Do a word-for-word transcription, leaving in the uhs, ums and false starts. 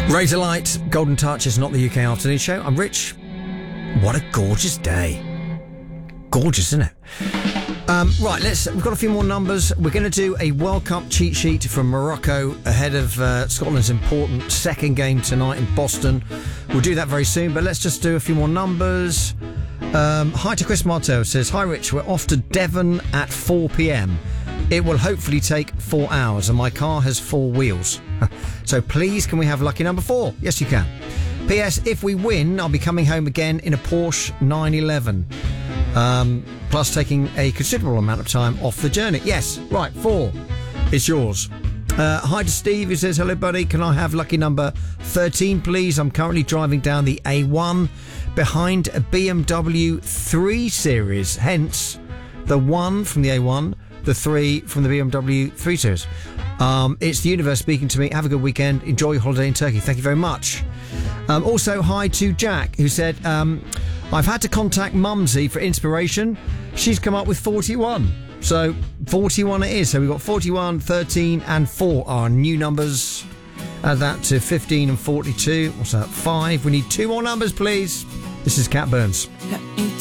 Razor Light, Golden Touch is not the U K afternoon show. I'm Rich. What a gorgeous day. Gorgeous, isn't it? Um, right, let's. We've got a few more numbers. We're going to do a World Cup cheat sheet from Morocco ahead of uh, Scotland's important second game tonight in Boston. We'll do that very soon, but let's just do a few more numbers. Um, hi to Chris Marteau, says, hi Rich, we're off to Devon at four p.m. It will hopefully take four hours and my car has four wheels. So please, can we have lucky number four? Yes, you can. P S. If we win, I'll be coming home again in a Porsche nine eleven. Um, plus taking a considerable amount of time off the journey. Yes, right, four. It's yours. Uh, hi to Steve, who says, hello buddy, can I have lucky number thirteen please? I'm currently driving down the A one behind a B M W three Series, hence the one from the A one, the three from the B M W three Series. Um, it's the universe speaking to me. Have a good weekend. Enjoy your holiday in Turkey. Thank you very much. Um, also, hi to Jack, who said, um, I've had to contact Mumsy for inspiration. She's come up with forty-one. So, forty-one it is. So, we've got forty-one, thirteen and four are new numbers. Add that to fifteen and forty-two. What's that? five. We need two more numbers, please. This is Cat Burns. Let me